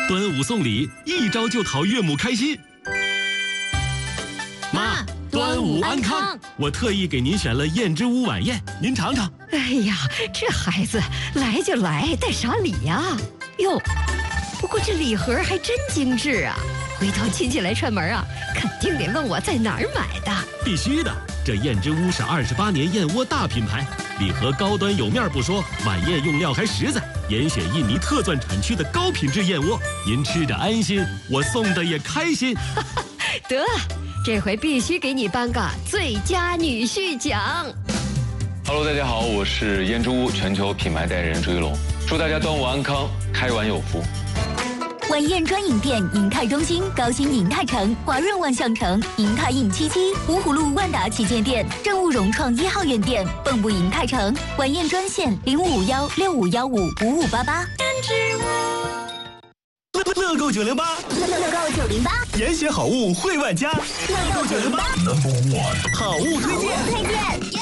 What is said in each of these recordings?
端午送礼，一招就讨岳母开心。妈，端午安康！我特意给您选了燕之屋晚宴，您尝尝。 哎呀，这孩子来就来，带啥礼呀？哟，不过这礼盒还真精致啊！回头亲戚来串门啊，肯定得问我在哪儿买的。 必须的，这燕之屋是28年燕窝大品牌，礼盒高端有面不说，晚宴用料还实在，严选印尼特钻产区的高品质燕窝，您吃着安心，我送的也开心。 得，这回必须给你颁个最佳女婿奖。 Hello， 大家好，我是燕之屋全球品牌代言人朱一龙，祝大家端午安康，开碗有福。 晚宴专营店：银泰中心、高新银泰城、华润万象城、银泰印77、芜湖路万达旗舰店、正务融创1号院店、蚌埠银泰城。晚宴专线0551655588。 乐购908， 乐购908， 严选好物惠万家。乐购908 ，No.1 好物推荐。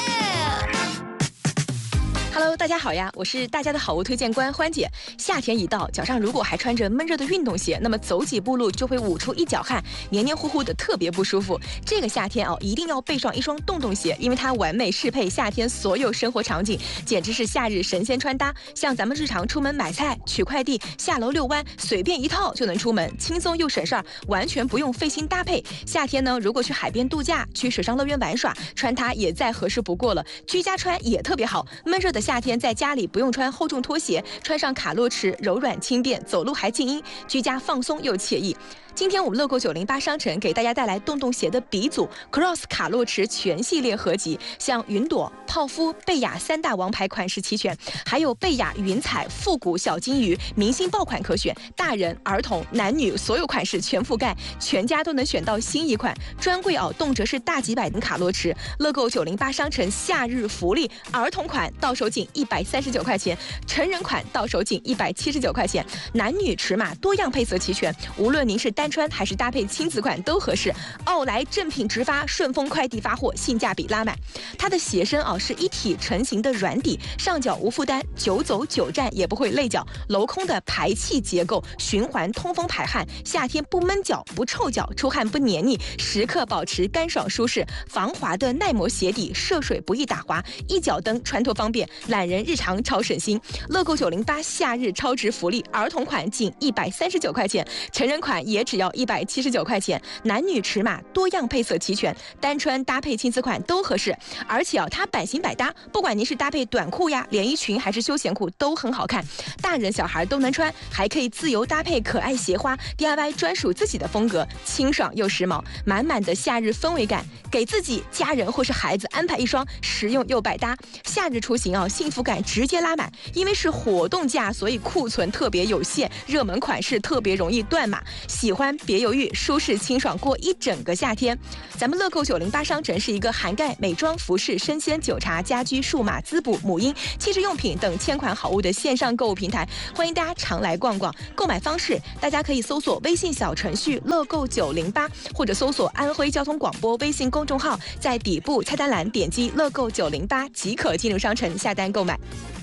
Hello， 大家好呀，我是大家的好物推荐官欢姐。夏天一到，脚上如果还穿着闷热的运动鞋，那么走几步路就会捂出一脚汗，黏黏糊糊的，特别不舒服。这个夏天一定要备上一双洞洞鞋，因为它完美适配夏天所有生活场景，简直是夏日神仙穿搭。像咱们日常出门买菜、取快递、下楼遛弯，随便一套就能出门，轻松又省事儿，完全不用费心搭配。夏天呢，如果去海边度假、去水上乐园玩耍，穿它也再合适不过了。居家穿也特别好，闷热的夏天在家里不用穿厚重拖鞋，穿上卡洛驰柔软轻便，走路还静音，居家放松又惬意。今天我们乐购908商城给大家带来洞洞鞋的鼻祖 Cross 卡洛驰全系列合集，像云朵、泡芙、贝雅3大王牌款式齐全，还有贝雅云彩、复古小金鱼明星爆款可选，大人、儿童、男女所有款式全覆盖，全家都能选到新一款。专柜动辄是大几百的卡洛驰。乐购908商城夏日福利，儿童款到手仅139块钱，成人款到手仅179块钱，男女尺码多样配色齐全，无论您是单穿还是搭配亲子款都合适。奥莱正品直发，顺丰快递发货，性价比拉满。它的鞋身是一体成型的软底，上脚无负担，久走久站也不会累脚。镂空的排气结构，循环通风排汗，夏天不闷脚不臭脚，出汗不黏腻，时刻保持干爽舒适。防滑的耐磨鞋底，涉水不易打滑，一脚蹬穿脱方便，懒人日常超省心。乐购908夏日超值福利，儿童款仅139块钱，成人款也只要179块钱，男女尺码多样配色齐全，单穿搭配亲子款都合适。而且它版型百搭，不管您是搭配短裤呀、连衣裙还是休闲裤都很好看，大人小孩都能穿，还可以自由搭配可爱鞋花 ，DIY 专属自己的风格，清爽又时髦，满满的夏日氛围感，给自己、家人或是孩子安排一双实用又百搭。夏日出行幸福感直接拉满，因为是活动价，所以库存特别有限，热门款式特别容易断码。喜欢别犹豫，舒适清爽过一整个夏天。咱们乐购908商城是一个涵盖美妆、服饰、生鲜、酒茶、家居、数码、滋补、母婴、汽车用品等千款好物的线上购物平台，欢迎大家常来逛逛。购买方式，大家可以搜索微信小程序乐购908，或者搜索安徽交通广播微信公众号，在底部菜单栏点击乐购908即可进入商城下单购买。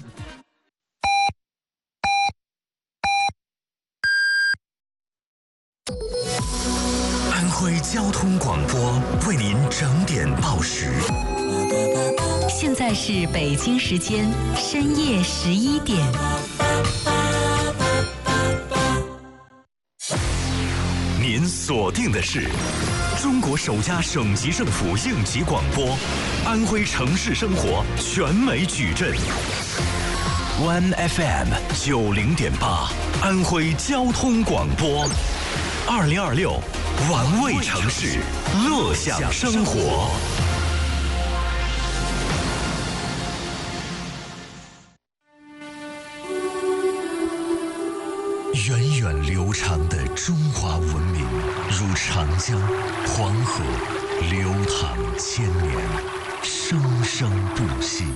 安徽交通广播为您整点报时。 现在是北京时间深夜11点。 您锁定的是中国首家省级政府应急广播，安徽城市生活全美矩阵。One FM 90.8，安徽交通广播，2026玩味城市，乐享生活。源远流长的中华文明，如长江、黄河，流淌千年，生生不息。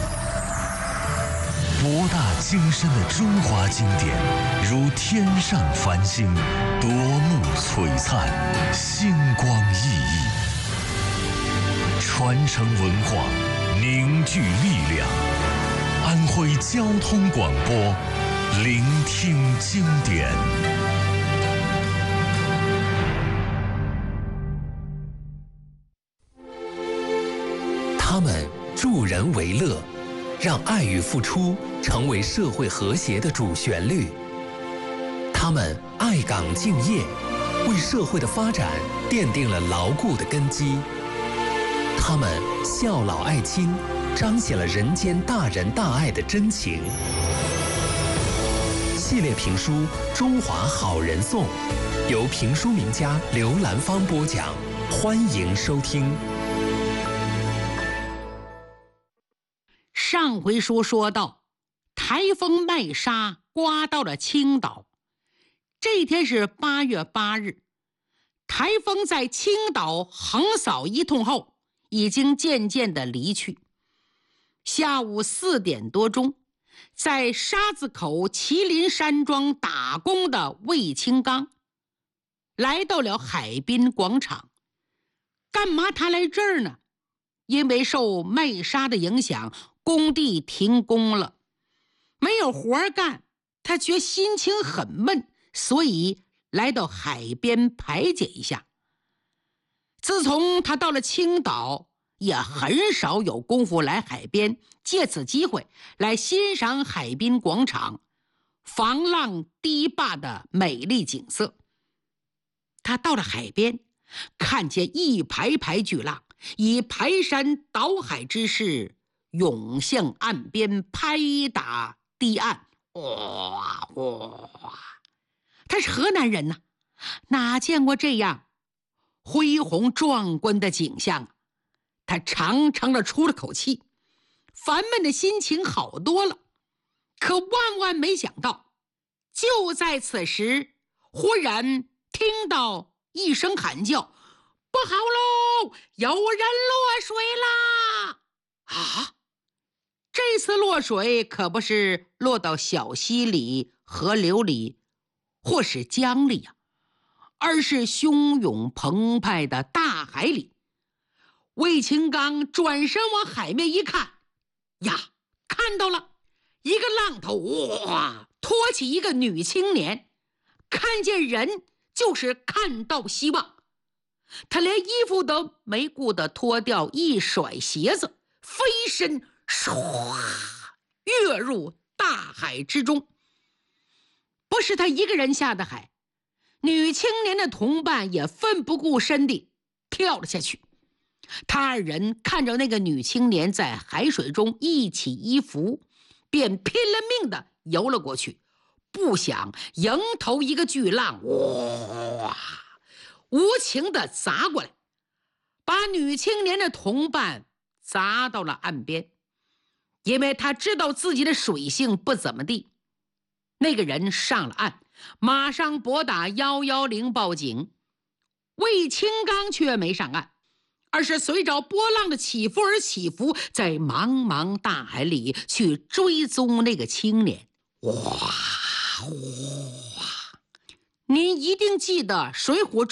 博大精深的中华经典，如天上繁星，夺目璀璨，星光熠熠。传承文化，凝聚力量。安徽交通广播，聆听经典。 人为乐，让爱与付出成为社会和谐的主旋律。他们爱岗敬业，为社会的发展奠定了牢固的根基。他们孝老爱亲，彰显了人间大仁大爱的真情。系列评书《中华好人颂》，由评书名家刘兰芳播讲，欢迎收听。 上回说到，台风麦莎刮到了青岛。这天是8月8日，台风在青岛横扫一通后，已经渐渐地离去。下午4点多钟，在沙子口麒麟山庄打工的魏清刚来到了海滨广场。干嘛他来这儿呢？因为受麦莎的影响，工地停工了，没有活干，他觉心情很闷，所以来到海边排解一下。自从他到了青岛，也很少有功夫来海边，借此机会来欣赏海滨广场防浪堤坝的美丽景色。他到了海边，看见一排排巨浪以排山倒海之势涌向岸边，拍打堤岸。哇哇！他是河南人呐，哪见过这样恢宏壮观的景象啊？他长长的出了口气，烦闷的心情好多了。可万万没想到，就在此时，忽然听到一声喊叫：“不好喽，有人落水啦！”啊，这次落水可不是落到小溪里、河流里或是江里啊，而是汹涌澎湃的大海里。魏清刚转身往海面一看，呀，看到了一个浪头，哇，拖起一个女青年。看见人就是看到希望，他连衣服都没顾得脱掉，一甩鞋子，飞身唰跃入大海之中。不是他一个人下的海，女青年的同伴也奋不顾身地跳了下去。他二人看着那个女青年在海水中一起一伏，便拼了命地游了过去。不想迎头一个巨浪，哇，无情地砸过来，把女青年的同伴砸到了岸边。因为他知道自己的水性不怎么地，那个人上了岸，马上拨打110报警。魏清刚却没上岸，而是随着波浪的起伏而起伏，在茫茫大海里去追踪那个青年。哇！您一定记得《水浒传》